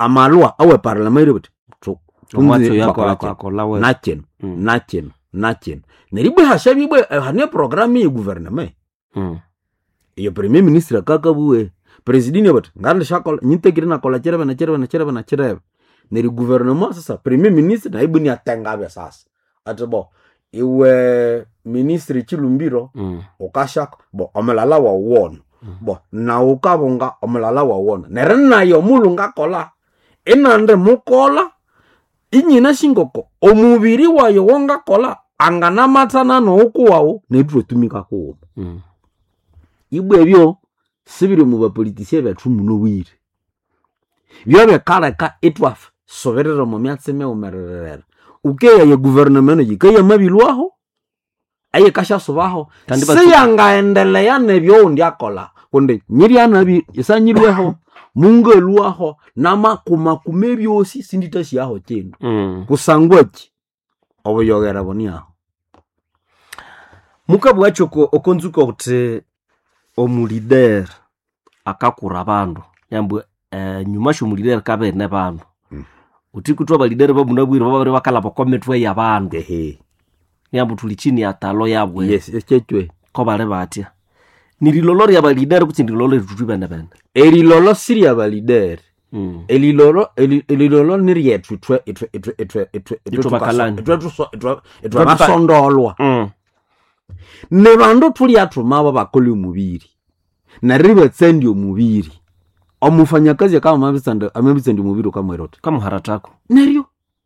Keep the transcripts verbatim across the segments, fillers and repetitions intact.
amalwa awe parliament but omwatso yako akola we nachen nachen nachen neribwe hashabibwe hane programme ye gouvernement mm iyo premier ministre kakabuwe president but ngande shakola nyitekire na kola cherebe na cherebe na cherebe na cherebe neri gouvernement sasa premier ministre na ibuni atengabe sasa atebo iwe ministre Chilumbiro mm ukashaka bo omelala wa won mm. bo na ukabonga omelala wa won nerena yo mulunga kola enande mukola inyina shingoko omubiri wayo wonga kola angana matana no okuwawo netwe tumika ko mm ibwe byo sibiri mu ba politicien ba tumuno wire byo be kala ka etwa soverero mo myatse umererera ukeya ye gouvernement yikaya mabilwaho aye kasha sobaho seyangaendelea nebyo ndiakola konde nyiriana bi isanyirweho mungelwaho namakuma kumebyosi sinditashi yaho cyeno mm kusangwaki oboyogera boniaho mukabu wacho ko okonzuko kuti omulider akakura abantu yambwe eh, nyumasho omulider kabe ne bantu mm. utikutwa balidere babunabwira babare bakala bakometwe yabantu ehe yambu tuli chini ya talo yabwe yes echechwe ko bare batya nirilolori ya balidere kuti ndilolo tutuba nabana erilolo siri ya balidere mm elilolo elilolo niriyethu twe etwe etwe etwe etwe etwe etwe basondolwa mm ne bantu tuli atuma bakoli umubiri na ribe tsendi umubiri omufanyakazi kama mabisanda amabisanda umubiri kama erote kama haratako nerio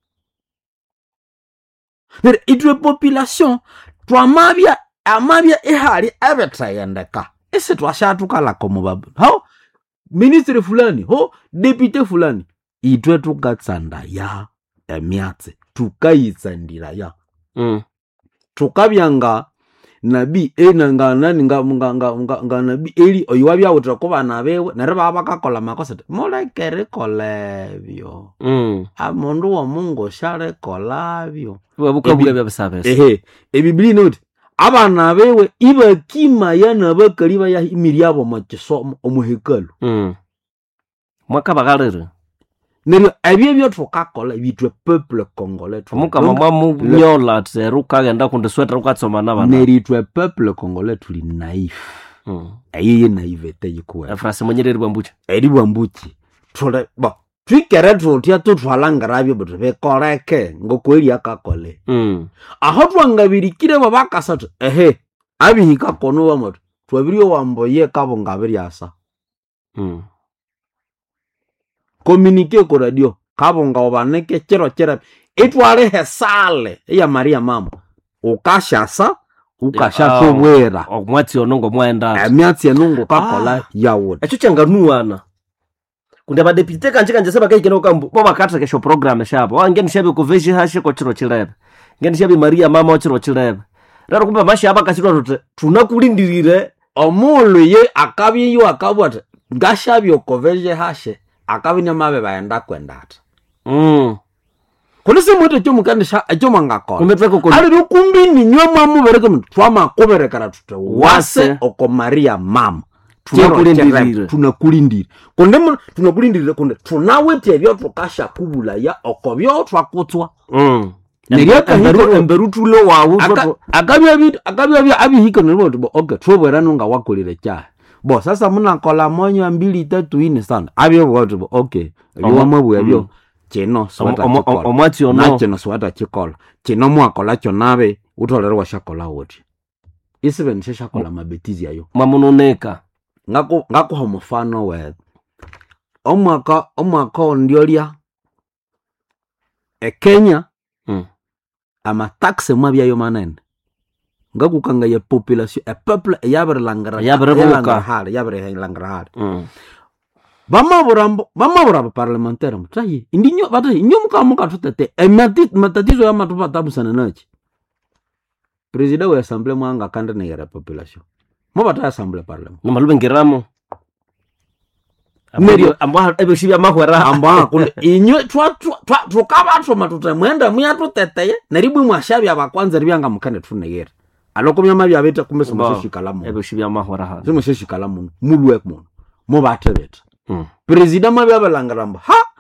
nere itwe population twamabya amabya ehali abetrayendeka ese twashatuka la komo babu ho ministre fulani ho député fulani itwe tukatsanda ya emyatse tukayitsandira ya mm tukabyanga nabi ena ngana nga nga nga nga nabi eli oyiwabya utra ko bana bewe nereba bakakola makosa molekere kolebyo mm amondu wa Mungu share kolabyo wabukabula byabasabese ehe ebibili note abana bewe iba kima yana bakali ba ya imiryabo makisomo omuhekalu mm mwaka bagalere neryo ebyo byo tukakola bitwe peuple congolais muka mama mu nyola tseruka genda kunde sweta ukatsoma nabana neritwe peuple congolais tuli naif mm ayiye naivete yikuwe afrase monyereri bwambuchi eri bwambuchi tole ba twikere tutia tutwalangarabyo butu bekoreke ngokweli akakole mm aho twangabirikire babakasatu ehe abihika kono bamoto twabiriyo wamboye kabo ngabiri asa mm communique ko radio kabonga obaneke chero chera etwale hesale ya Maria mama ukashasa ukashatobwera omwatsi onongo mwenda emyatsi enongo kakola yawo echo changanuana kunde ba deputy kanje kanje seba kaikeno kambu bo bakatra kesho program shabo wangeni shabe ko veji hashe ko chiro chirebe ngeni shabe Maria mama o chiro chirebe raro kumba mashi aba kasitwa tote tunakulindirire omulu ye akabiyo akabwata ngashabyo ko veji hashe akabinya mabe baenda kwendata mm kulise moto cyo mukandisha cyo mangakola kumetweko ko ali rukumbi ni nyoma mu bereka mu twama kuberekara tute wase oko Maria mama tunakulindirire tunakulindira konde tunakulindirire konde tunawete byo tukasha kubula ya oko byo twakutswa mm neriaka hiko emberu tulo wawu akabya bit akabya bya abihiko neboto bo okay twobera nunga wakolire cha bo sasa muna kola monyo mbili tatu ine sana abyo boto bo okay yo mabwe byo cheno swata omwatsi ono na cheno swata chikola cheno mwakola chonabe utolerwa shakola wote isibe nishe shakola mabetizi ayo mamunoneka ngako ngako homofano we omwaka omwaka ndiolia e Kenya mm ama taxe mwabya yo manene ngakukanga ya population e peuple yabre langara yabre boka hal yabre langara hal mm bama burambo bama buraba parlementaire mutayi indinyo batayi nyomuka muka tutete e matit matatizo ya matupa tabusana nachi president wa assemblée mwanga kanda na ya population mo bata assemblée parlement no malube ngeramo Merio amba ebishibya mahwera amba kunde inyo twa twa tukabatho matuta mwenda muyatuteteye neribwe mwashabya abakwanza ribyanga mukane tunegera aloko myamabya beta kumbe somushishikalamu ebishibya mahwera ha somushishikalamu mulwe kumuntu mo batebeta mm president mabya balangaramba ha